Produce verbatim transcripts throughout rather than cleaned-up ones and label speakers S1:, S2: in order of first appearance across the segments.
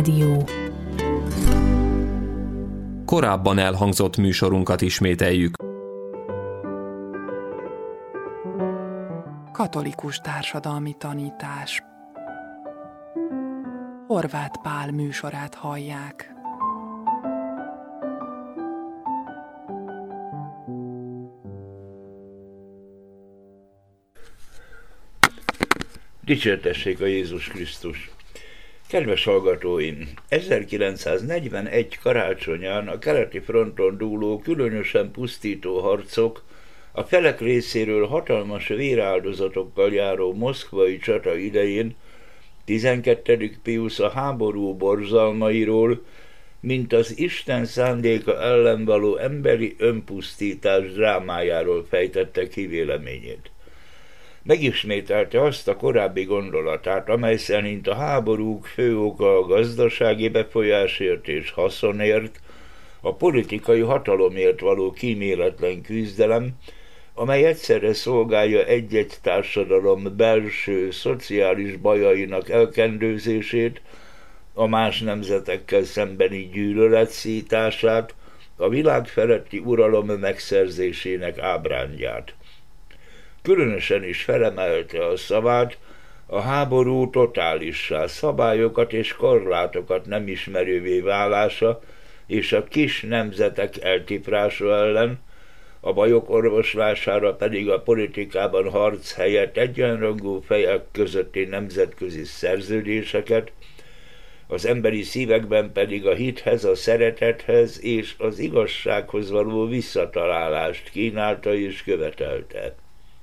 S1: Dió.
S2: Korábban elhangzott műsorunkat ismételjük.
S3: Katolikus társadalmi tanítás. Horváth Pál műsorát hallják.
S4: Dicsértessék a Jézus Krisztus! Kedves hallgatóim! ezerkilencszáznegyvenegy karácsonyán a keleti fronton dúló, különösen pusztító harcok, a felek részéről hatalmas véráldozatokkal járó moszkvai csata idején tizenkettedik Piusz a háború borzalmairól, mint az Isten szándéka ellen való emberi önpusztítás drámájáról fejtette ki véleményét. Megismételte azt a korábbi gondolatát, amely szerint a háborúk fő oka a gazdasági befolyásért és haszonért, a politikai hatalomért való kíméletlen küzdelem, amely egyszerre szolgálja egy-egy társadalom belső, szociális bajainak elkendőzését, a más nemzetekkel szembeni gyűlölet szítását, a világ feletti uralom megszerzésének ábrándját. Különösen is felemelte a szavát a háború totálissá, szabályokat és korlátokat nem ismerővé válása és a kis nemzetek eltiprása ellen, a bajok orvoslására pedig a politikában harc helyett egyenrangú fejek közötti nemzetközi szerződéseket, az emberi szívekben pedig a hithez, a szeretethez és az igazsághoz való visszatalálást kínálta és követelte.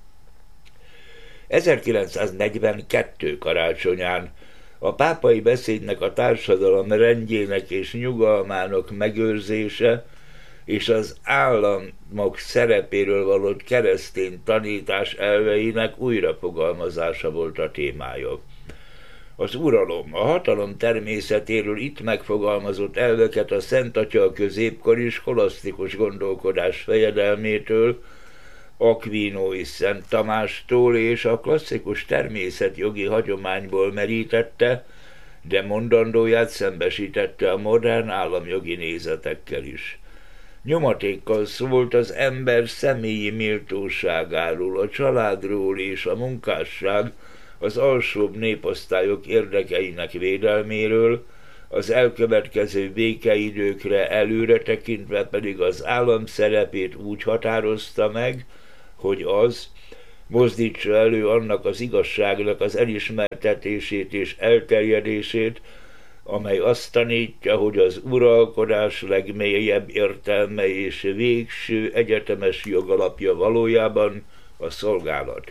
S4: ezerkilencszáznegyvenkettő karácsonyán a pápai beszédnek a társadalom rendjének és nyugalmának megőrzése és az államok szerepéről való keresztény tanítás elveinek újrafogalmazása volt a témája. Az uralom, a hatalom természetéről itt megfogalmazott elveket a Szent Atya a középkori skolasztikus gondolkodás fejedelmétől, Aquinói Szent Tamástól és a klasszikus természetjogi hagyományból merítette, de mondandóját szembesítette a modern államjogi nézetekkel is. Nyomatékkal szólt az ember személyi méltóságáról, a családról és a munkásság, az alsóbb néposztályok érdekeinek védelméről, az elkövetkező békeidőkre előre tekintve pedig az állam szerepét úgy határozta meg, hogy az mozdítsa elő annak az igazságnak az elismertetését és elterjedését, amely azt tanítja, hogy az uralkodás legmélyebb értelme és végső egyetemes jogalapja valójában a szolgálat.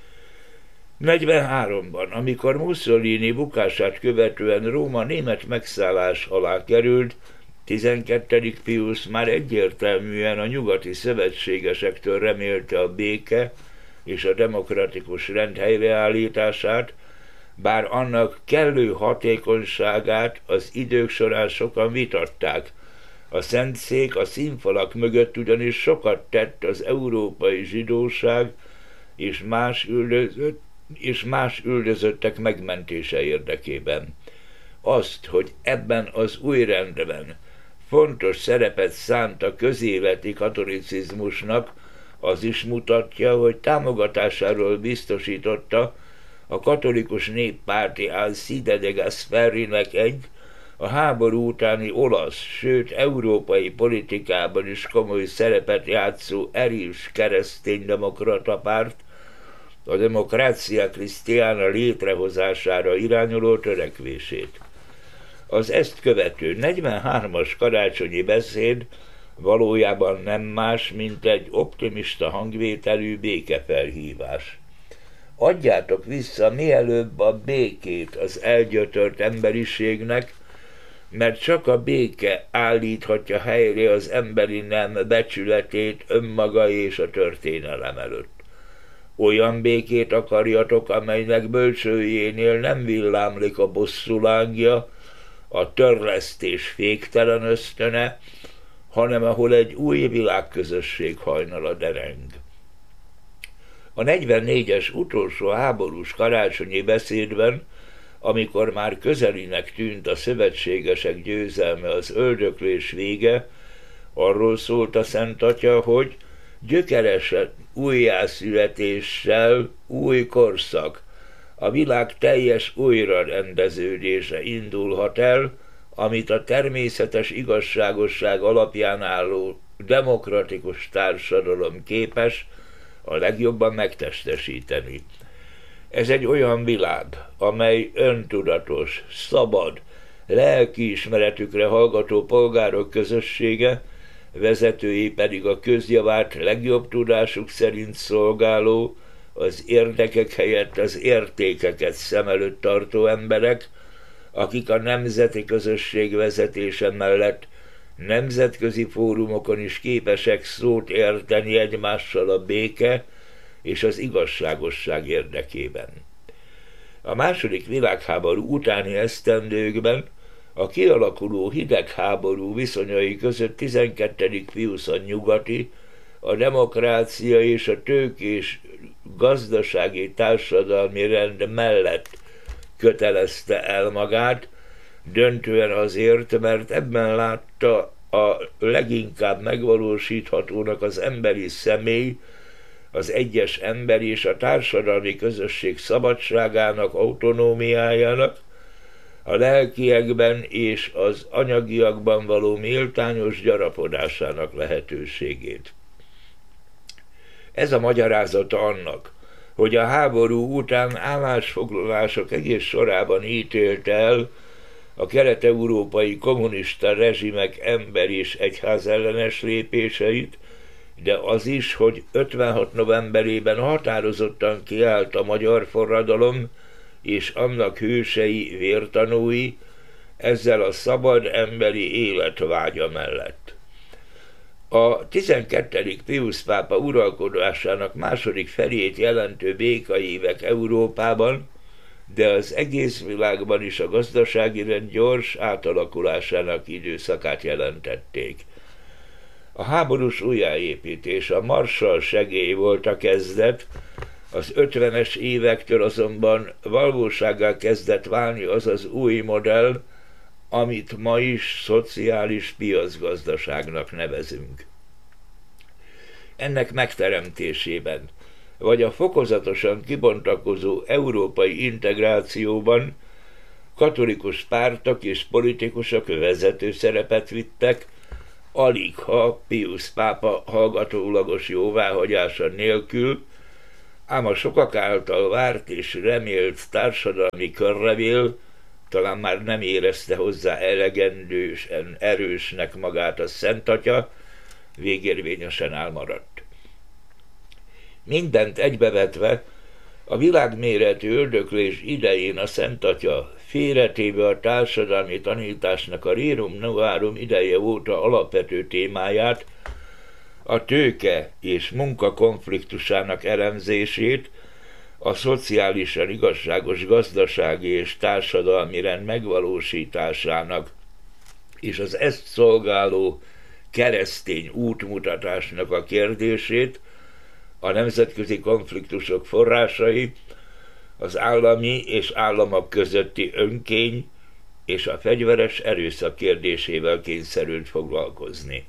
S4: negyvenháromban, amikor Mussolini bukását követően Róma német megszállás alá került, tizenkettedik Piusz már egyértelműen a nyugati szövetségesektől remélte a béke és a demokratikus rend helyreállítását, bár annak kellő hatékonyságát az idők során sokan vitatták. A Szentszék a színfalak mögött ugyanis sokat tett az európai zsidóság és más üldözött és más üldözöttek megmentése érdekében. Azt, hogy ebben az új rendben fontos szerepet szánt a közéleti katolicizmusnak, az is mutatja, hogy támogatásáról biztosította a katolikus néppárti Alcide de Gasperinek egy, a háború utáni olasz, sőt európai politikában is komoly szerepet játszó erős kereszténydemokrata párt, a Democrazia Cristiana létrehozására irányuló törekvését. Az ezt követő negyvenhármas karácsonyi beszéd valójában nem más, mint egy optimista hangvételű békefelhívás. Adjátok vissza mielőbb a békét az elgyötört emberiségnek, mert csak a béke állíthatja helyre az emberi nem becsületét önmaga és a történelem előtt. Olyan békét akarjatok, amelynek bölcsőjénél nem villámlik a bosszú lángja, a törlesztés féktelen ösztöne, hanem ahol egy új világközösség hajnala dereng. A negyvennégyes utolsó háborús karácsonyi beszédben amikor már közelinek tűnt a szövetségesek győzelme, az öldöklés vége, arról szólt a Szent Atya, hogy gyökeresen újjászületéssel új korszak, a világ teljes újrarendeződése indulhat el, amit a természetes igazságosság alapján álló demokratikus társadalom képes a legjobban megtestesíteni. Ez egy olyan világ, amely öntudatos, szabad, lelkiismeretükre hallgató polgárok közössége, vezetői pedig a közjavát legjobb tudásuk szerint szolgáló, az érdekek helyett az értékeket szem előtt tartó emberek, akik a nemzeti közösség vezetése mellett nemzetközi fórumokon is képesek szót érteni egymással a béke és az igazságosság érdekében. A második világháború utáni esztendőkben a kialakuló hidegháború viszonyai között tizenkettedik Piusz a nyugati, a demokrácia és a tőkés gazdasági társadalmi rend mellett kötelezte el magát, döntően azért, mert ebben látta a leginkább megvalósíthatónak az emberi személy, az egyes ember és a társadalmi közösség szabadságának, autonómiájának, a lelkiekben és az anyagiakban való méltányos gyarapodásának lehetőségét. Ez a magyarázata annak, hogy a háború után állásfoglalások egész sorában ítélt el a kelet-európai kommunista rezsimek ember- és egyházellenes lépéseit, de az is, hogy ötvenhat novemberében határozottan kiállt a magyar forradalom és annak hősei, vértanúi, ezzel a szabad emberi életvágya mellett. A tizenkettedik Piusz pápa uralkodásának második felét jelentő békaévek Európában, de az egész világban is a gazdasági rend gyors átalakulásának időszakát jelentették. A háborús újjáépítés, a Marshall segély volt a kezdet, az ötvenes évektől azonban valósággá kezdett válni az az új modell, amit ma is szociális piacgazdaságnak nevezünk. Ennek megteremtésében, vagy a fokozatosan kibontakozó európai integrációban katolikus pártok és politikusok vezető szerepet vittek, alig ha Piusz pápa hallgatólagos jóváhagyása nélkül, ám a sokak által várt és remélt társadalmi körlevél talán már nem érezte hozzá elegendősen erősnek magát a Szent Atya, végérvényesen elmaradt. Mindent egybevetve, a világméretű öldöklés idején a Szent Atya félretéve a társadalmi tanításnak a Rerum Novarum ideje óta alapvető témáját, a tőke és munka konfliktusának elemzését, a szociálisan igazságos gazdasági és társadalmi rend megvalósításának és az ezt szolgáló keresztény útmutatásnak a kérdését, a nemzetközi konfliktusok forrásai, az állami és államok közötti önkény és a fegyveres erőszak kérdésével kényszerült foglalkozni.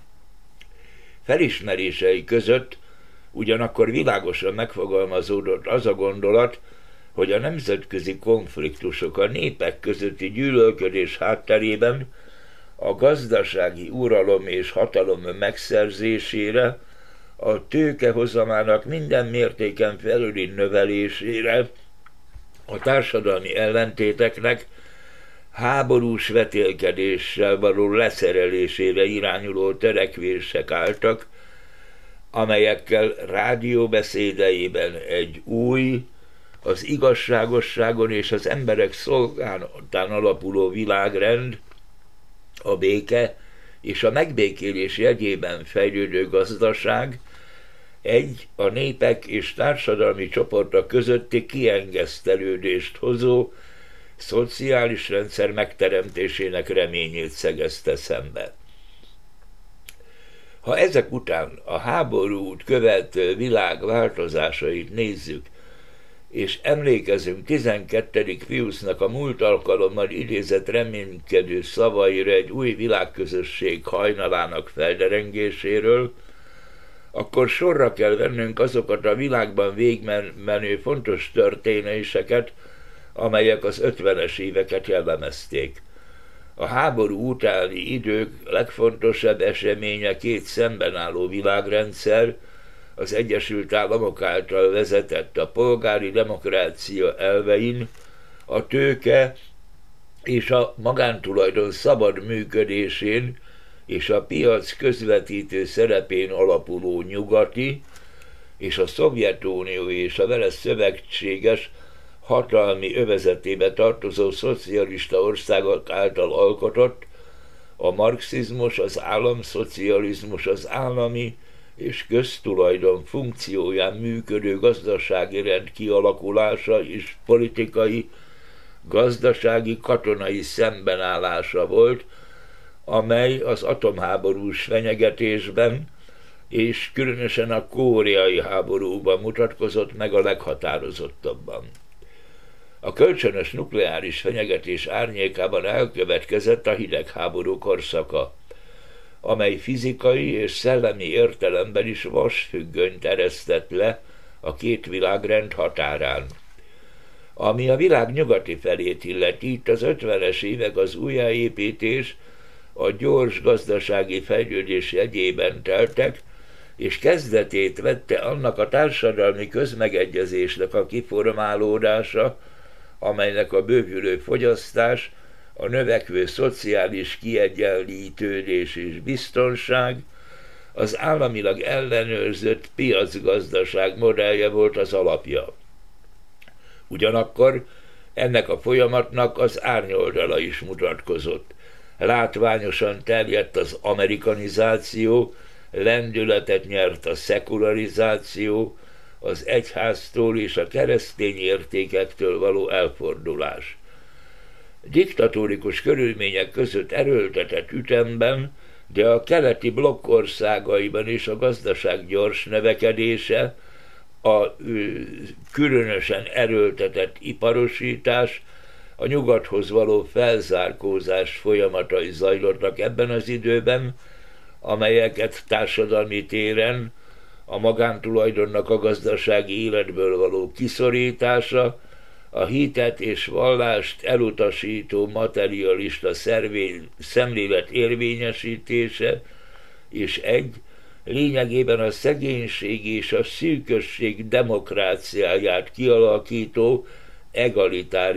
S4: Felismerései között ugyanakkor világosan megfogalmazódott az a gondolat, hogy a nemzetközi konfliktusok a népek közötti gyűlölködés hátterében a gazdasági uralom és hatalom megszerzésére, a tőke hozamának minden mértéken felüli növelésére, a társadalmi ellentéteknek háborús vetélkedéssel való leszerelésére irányuló törekvések álltak, amelyekkel rádióbeszédeiben egy új, az igazságosságon és az emberek szolgálatán alapuló világrend, a béke és a megbékélés jegyében fejlődő gazdaság egy a népek és társadalmi csoportok közötti kiengesztelődést hozó szociális rendszer megteremtésének reményét szegezte szembe. Ha ezek után a háborút követő világ változásait nézzük, és emlékezünk tizenkettedik Piusznak a múlt alkalommal idézett reménykedő szavaira egy új világközösség hajnalának felderengéséről, akkor sorra kell vennünk azokat a világban végigmenő fontos történéseket, amelyek az ötvenes éveket jellemezték. A háború utáni idők legfontosabb eseménye két szemben álló világrendszer, az Egyesült Államok által vezetett a polgári demokrácia elvein, a tőke és a magántulajdon szabad működésén és a piac közvetítő szerepén alapuló nyugati, és a Szovjetunió és a vele szövetséges hatalmi övezetébe tartozó szocialista országok által alkotott, a marxizmus, az államszocializmus, az állami és köztulajdon funkcióján működő gazdasági rend kialakulása és politikai, gazdasági, katonai szembenállása volt, amely az atomháborús fenyegetésben és különösen a koreai háborúban mutatkozott meg a leghatározottabban. A kölcsönös nukleáris fenyegetés árnyékában elkövetkezett a hidegháború korszaka, amely fizikai és szellemi értelemben is vasfüggönyt eresztett le a két világrend határán. Ami a világ nyugati felét illeti, itt az ötvenes évek az újjáépítés, a gyors gazdasági fejlődés jegyében teltek, és kezdetét vette annak a társadalmi közmegegyezésnek a kiformálódása, amelynek a bővülő fogyasztás, a növekvő szociális kiegyenlítődés és biztonság, az államilag ellenőrzött piacgazdaság modellje volt az alapja. Ugyanakkor ennek a folyamatnak az árnyoldala is mutatkozott. Látványosan terjedt az amerikanizáció, lendületet nyert a szekularizáció, az egyháztól és a keresztény értékektől való elfordulás. Diktatórikus körülmények között erőltetett ütemben, de a keleti blokk országaiban is a gazdaság gyors növekedése, a különösen erőltetett iparosítás, a nyugathoz való felzárkózás folyamatai zajlottak ebben az időben, amelyeket társadalmi téren a magántulajdonnak a gazdasági életből való kiszorítása, a hitet és vallást elutasító materialista szervény, szemlélet érvényesítése, és egy, lényegében a szegénység és a szűkösség demokráciáját kialakító egalitárius